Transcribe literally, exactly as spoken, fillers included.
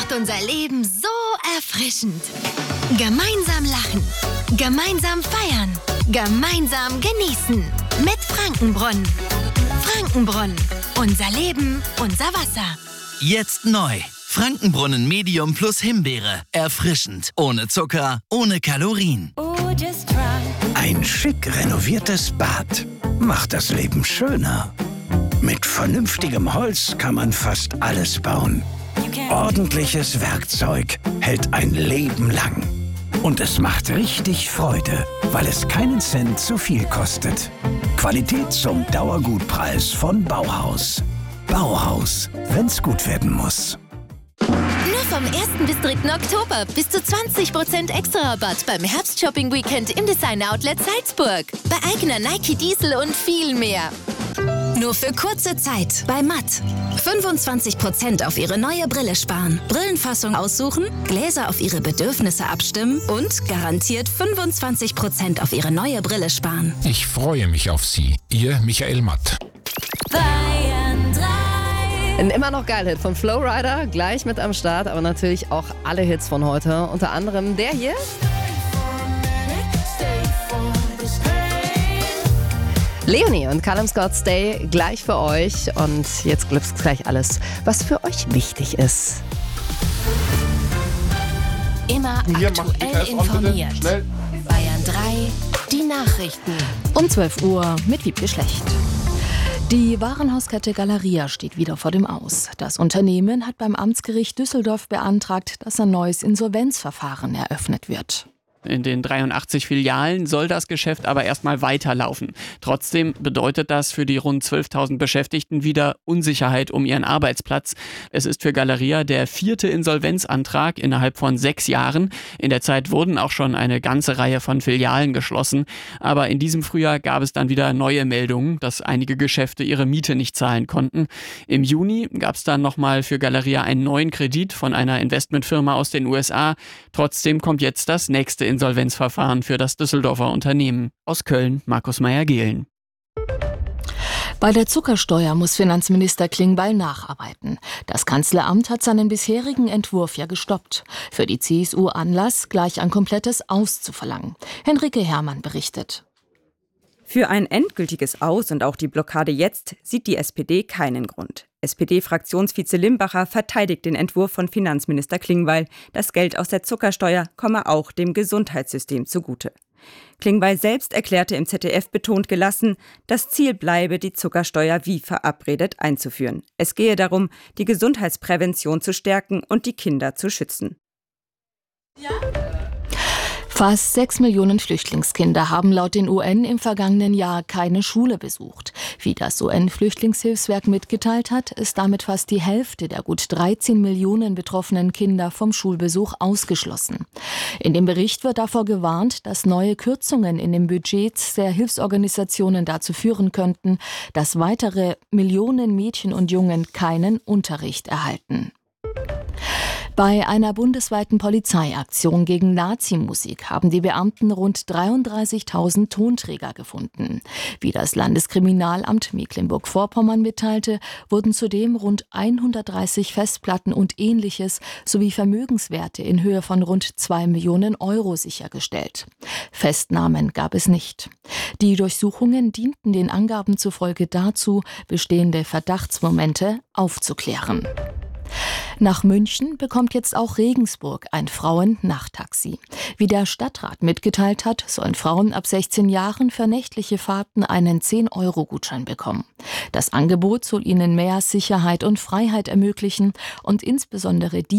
macht unser Leben so erfrischend. Gemeinsam lachen, gemeinsam feiern, gemeinsam genießen. Mit Frankenbrunnen. Frankenbrunnen. Unser Leben, unser Wasser. Jetzt neu. Frankenbrunnen Medium plus Himbeere. Erfrischend. Ohne Zucker, ohne Kalorien. Ein schick renoviertes Bad macht das Leben schöner. Mit vernünftigem Holz kann man fast alles bauen. Ordentliches Werkzeug hält ein Leben lang. Und es macht richtig Freude, weil es keinen Cent zu viel kostet. Qualität zum Dauergutpreis von Bauhaus. Bauhaus, wenn's gut werden muss. Nur vom ersten bis dritten Oktober bis zu zwanzig Prozent extra Rabatt beim Herbst-Shopping-Weekend im Designer-Outlet Salzburg. Bei eigener Nike Diesel und viel mehr. Nur für kurze Zeit bei Matt. fünfundzwanzig Prozent auf Ihre neue Brille sparen. Brillenfassung aussuchen, Gläser auf Ihre Bedürfnisse abstimmen und garantiert fünfundzwanzig Prozent auf Ihre neue Brille sparen. Ich freue mich auf Sie. Ihr Michael Matt. Ein immer noch geiler Hit von Flowrider, gleich mit am Start, aber natürlich auch alle Hits von heute. Unter anderem der hier. Leonie und Callum Scott Stay gleich für euch. Und jetzt gibt's gleich alles, was für euch wichtig ist. Immer aktuell informiert. Bayern drei, die Nachrichten. Um zwölf Uhr mit Wiebke Schlecht. Die Warenhauskette Galeria steht wieder vor dem Aus. Das Unternehmen hat beim Amtsgericht Düsseldorf beantragt, dass ein neues Insolvenzverfahren eröffnet wird. In den dreiundachtzig Filialen soll das Geschäft aber erstmal weiterlaufen. Trotzdem bedeutet das für die rund zwölftausend Beschäftigten wieder Unsicherheit um ihren Arbeitsplatz. Es ist für Galeria der vierte Insolvenzantrag innerhalb von sechs Jahren. In der Zeit wurden auch schon eine ganze Reihe von Filialen geschlossen. Aber in diesem Frühjahr gab es dann wieder neue Meldungen, dass einige Geschäfte ihre Miete nicht zahlen konnten. Im Juni gab es dann nochmal für Galeria einen neuen Kredit von einer Investmentfirma aus den U S A. Trotzdem kommt jetzt das nächste Insolvenzverfahren für das Düsseldorfer Unternehmen. Aus Köln, Markus Meyer-Gehlen. Bei der Zuckersteuer muss Finanzminister Klingbeil nacharbeiten. Das Kanzleramt hat seinen bisherigen Entwurf ja gestoppt. Für die C S U Anlass, gleich ein komplettes Aus zu verlangen. Henrike Herrmann berichtet. Für ein endgültiges Aus und auch die Blockade jetzt sieht die S P D keinen Grund. S P D-Fraktionsvize Limbacher verteidigt den Entwurf von Finanzminister Klingbeil. Das Geld aus der Zuckersteuer komme auch dem Gesundheitssystem zugute. Klingbeil selbst erklärte im Z D F betont gelassen, das Ziel bleibe, die Zuckersteuer wie verabredet einzuführen. Es gehe darum, die Gesundheitsprävention zu stärken und die Kinder zu schützen. Ja. Fast sechs Millionen Flüchtlingskinder haben laut den U N im vergangenen Jahr keine Schule besucht. Wie das U N-Flüchtlingshilfswerk mitgeteilt hat, ist damit fast die Hälfte der gut dreizehn Millionen betroffenen Kinder vom Schulbesuch ausgeschlossen. In dem Bericht wird davor gewarnt, dass neue Kürzungen in den Budgets der Hilfsorganisationen dazu führen könnten, dass weitere Millionen Mädchen und Jungen keinen Unterricht erhalten. Bei einer bundesweiten Polizeiaktion gegen Nazi-Musik haben die Beamten rund dreiunddreißigtausend Tonträger gefunden. Wie das Landeskriminalamt Mecklenburg-Vorpommern mitteilte, wurden zudem rund hundertdreißig Festplatten und Ähnliches sowie Vermögenswerte in Höhe von rund zwei Millionen Euro sichergestellt. Festnahmen gab es nicht. Die Durchsuchungen dienten den Angaben zufolge dazu, bestehende Verdachtsmomente aufzuklären. Nach München bekommt jetzt auch Regensburg ein Frauen-Nachttaxi. Wie der Stadtrat mitgeteilt hat, sollen Frauen ab sechzehn Jahren für nächtliche Fahrten einen zehn Euro Gutschein bekommen. Das Angebot soll ihnen mehr Sicherheit und Freiheit ermöglichen und insbesondere die